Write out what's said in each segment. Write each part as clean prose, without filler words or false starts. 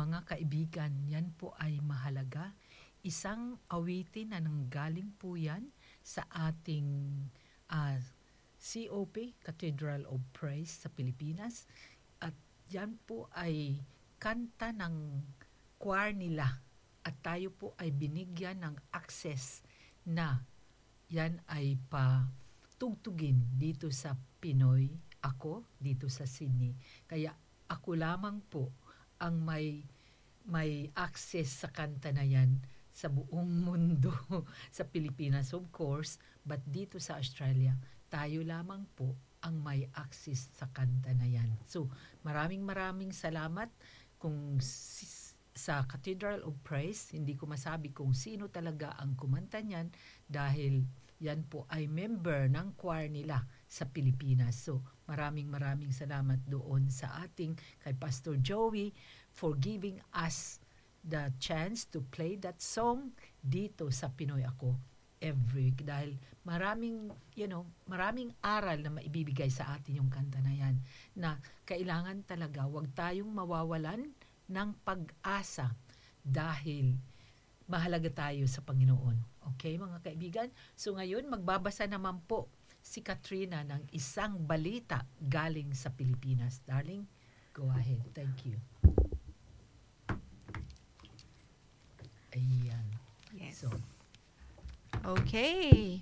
mga kaibigan, yan po ay mahalaga. Isang awitin na nanggaling po yan sa ating COP, Cathedral of Praise sa Pilipinas. At yan po ay kanta ng choir nila. At tayo po ay binigyan ng access na yan ay patugtugin dito sa Pinoy. Ako dito sa Sydney. Kaya ako lamang po ang may access sa kanta na yan sa buong mundo, sa Pilipinas of course, but dito sa Australia, tayo lamang po ang may access sa kanta na yan. So, maraming salamat kung sa Cathedral of Praise, hindi ko masabi kung sino talaga ang kumanta niyan dahil yan po ay member ng choir nila sa Pilipinas. So, maraming salamat doon sa ating kay Pastor Joey for giving us the chance to play that song dito sa Pinoy Ako every week dahil maraming aral na maibibigay sa atin yung kanta na yan na kailangan talaga wag tayong mawawalan ng pag-asa dahil mahalaga tayo sa Panginoon. Okay, mga kaibigan? So ngayon, magbabasa naman po si Katrina ng isang balita galing sa Pilipinas. Darling, go ahead. Thank you. Ayan. Yes. So, okay.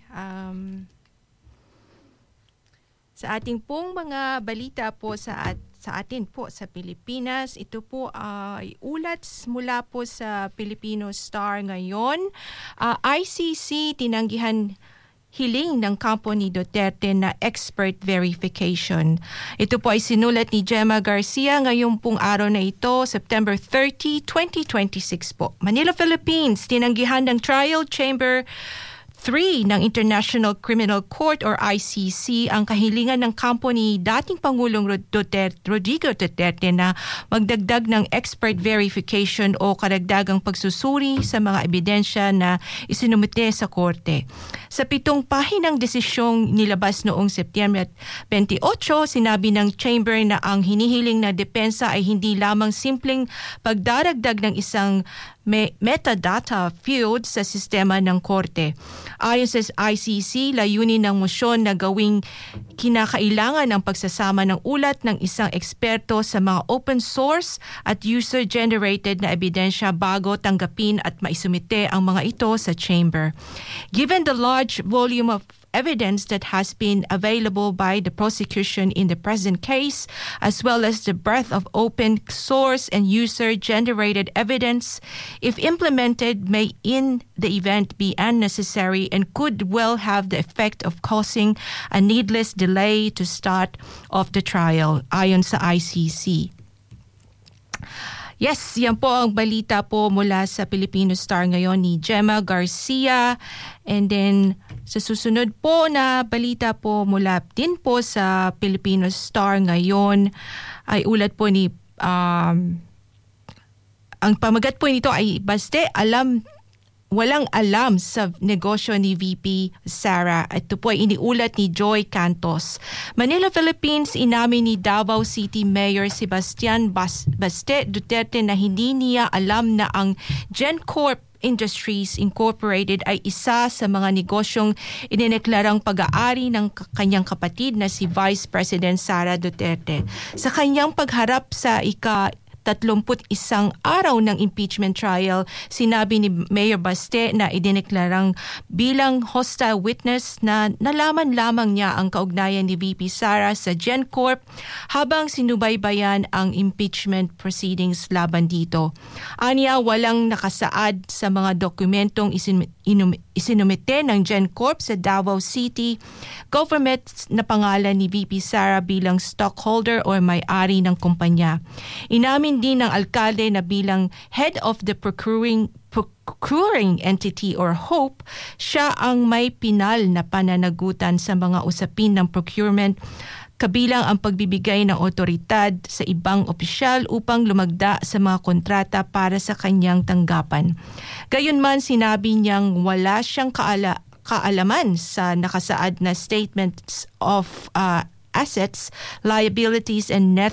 Sa ating pong mga balita po sa atin po sa Pilipinas, ito po ay ulat mula po sa Filipino Star ngayon. ICC tinanggihan hiling ng kampo ni Duterte na expert verification. Ito po ay sinulat ni Gemma Garcia ngayong pong araw na ito, September 30, 2026 po. Manila, Philippines, tinanggihan ng Trial Chamber 3 ng International Criminal Court or ICC ang kahilingan ng kampo ni dating Pangulong Rodrigo Duterte na magdagdag ng expert verification o karagdagang pagsusuri sa mga ebidensya na isinumite sa korte. Sa 7 pahinang desisyong nilabas noong Setyembre 28, sinabi ng Chamber na ang hinihiling na depensa ay hindi lamang simpleng pagdaragdag ng isang metadata field sa sistema ng korte. Ayon sa ICC, layunin ng mosyon na gawing kinakailangan ang pagsasama ng ulat ng isang eksperto sa mga open source at user-generated na ebidensya bago tanggapin at maisumite ang mga ito sa chamber. Given the large volume of evidence that has been available by the prosecution in the present case, as well as the breadth of open source and user-generated evidence, if implemented, may in the event be unnecessary and could well have the effect of causing a needless delay to start of the trial, ayon sa ICC. Yes, yan po ang balita po mula sa Filipino Star ngayon ni Gemma Garcia. And then sa susunod po na balita po mula din po sa Filipino Star ngayon ay ulat po ni ang pamagat po nito ay walang alam sa negosyo ni VP Sara. Ito po ay iniulat ni Joy Cantos. Manila, Philippines, inamin ni Davao City Mayor Sebastian Baste Duterte na hindi niya alam na ang GenCorp Industries Incorporated ay isa sa mga negosyong idineklarang pag-aari ng kanyang kapatid na si Vice President Sara Duterte. Sa kanyang pagharap sa 31 araw ng impeachment trial, sinabi ni Mayor Baste na idineklarang bilang hostile witness na nalaman lamang niya ang kaugnayan ni VP Sara sa GenCorp habang sinubaybayan ang impeachment proceedings laban dito. Aniya, walang nakasaad sa mga dokumentong isinumite ng GenCorp sa Davao City government na pangalan ni VP Sara bilang stockholder o may-ari ng kumpanya. Inamin din ng alkalde na bilang head of the procuring entity or HOPE, siya ang may pinal na pananagutan sa mga usapin ng procurement, kabilang ang pagbibigay ng otoridad sa ibang opisyal upang lumagda sa mga kontrata para sa kanyang tanggapan. Gayunman, sinabi niyang wala siyang kaalaman sa nakasaad na statements of assets, liabilities, and net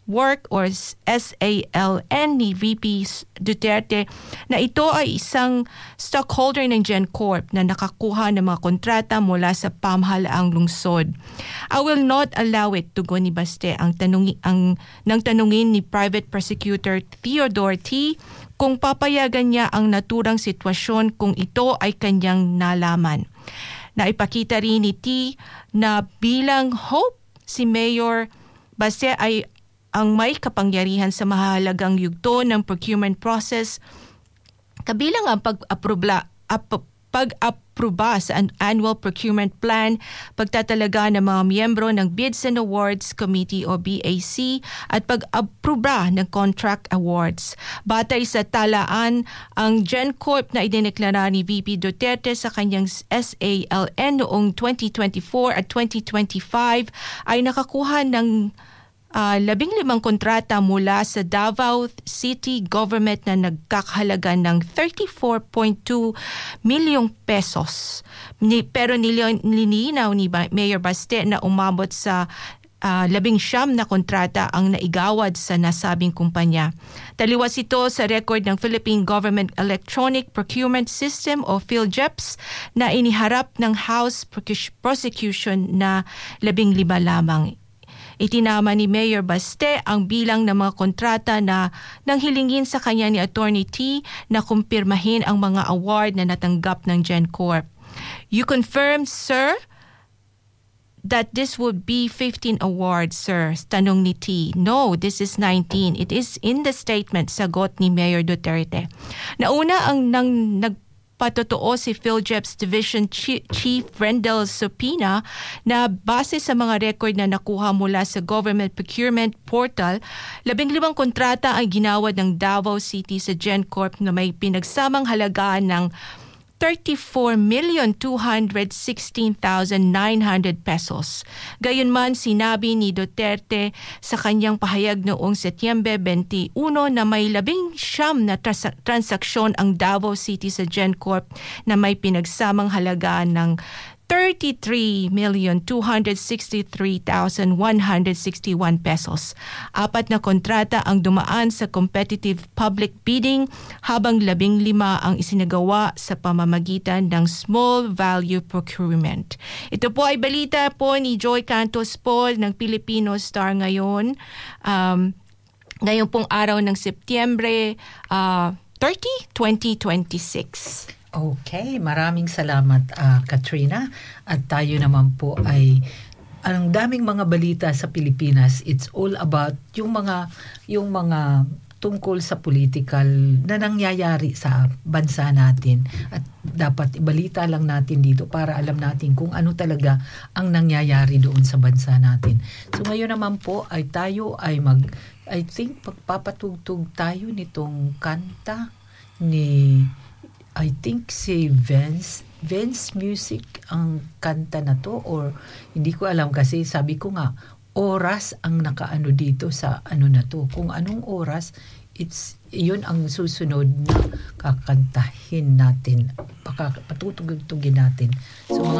Work or SALN ni VP Duterte na ito ay isang stockholder ng GenCorp na nakakuha ng mga kontrata mula sa pamahalaang lungsod. I will not allow it, tugon ni Baste nang tanungin ni Private Prosecutor Theodore T. kung papayagan niya ang naturang sitwasyon kung ito ay kanyang nalaman. Naipakita rin ni T na bilang hope si Mayor Baste ay ang may kapangyarihan sa mahalagang yugto ng procurement process, kabilang ang pag-aproba sa Annual Procurement Plan, pagtatalaga ng mga miyembro ng Bids and Awards Committee o BAC at pag-aproba ng Contract Awards. Batay sa talaan, ang GenCorp na idineklara ni VP Duterte sa kanyang SALN noong 2024 at 2025 ay nakakuha ng 15 kontrata mula sa Davao City Government na nagkakahalaga ng 34.2 milyong pesos. Pero nilinaw ni Mayor Baste na umabot sa 19 na kontrata ang naigawad sa nasabing kumpanya. Taliwas ito sa record ng Philippine Government Electronic Procurement System o PhilGEPS na iniharap ng House Prosecution na 15 lamang. Itinama ni Mayor Baste ang bilang ng mga kontrata na nanghilingin sa kanya ni Attorney T na kumpirmahin ang mga award na natanggap ng GenCorp. You confirm, sir, that this would be 15 awards, sir? Tanong ni T. No, this is 19. It is in the statement, sagot ni Mayor Duterte. Nauna ang patotoo si PhilGEPS Division Chief Rendell Supina na base sa mga record na nakuha mula sa Government Procurement Portal, 15 kontrata ang ginawad ng Davao City sa GenCorp na may pinagsamang halaga ng 34,216,900 pesos. Gayunman, sinabi ni Duterte sa kanyang pahayag noong Setyembre 21 na may 19 na transaksyon ang Davao City sa GenCorp na may pinagsamang halaga ng 33,263,161 pesos. 4 na kontrata ang dumaan sa competitive public bidding habang 15 ang isinagawa sa pamamagitan ng small value procurement. Ito po ay balita po ni Joy Cantos po ng Filipino Star ngayon. Ngayon pong araw ng Setyembre 30, 2026. Okay, maraming salamat Katrina. At tayo naman po ay ang daming mga balita sa Pilipinas. It's all about yung mga tungkol sa political na nangyayari sa bansa natin. At dapat ibalita lang natin dito para alam natin kung ano talaga ang nangyayari doon sa bansa natin. So ngayon naman po ay tayo ay I think pagpapatugtog tayo nitong kanta ni I think si Vance Music ang kanta na to, or hindi ko alam kasi sabi ko nga oras ang nakaano dito sa ano na to. Kung anong oras, yun ang susunod na kakantahin natin. Patutugtugin natin. So mga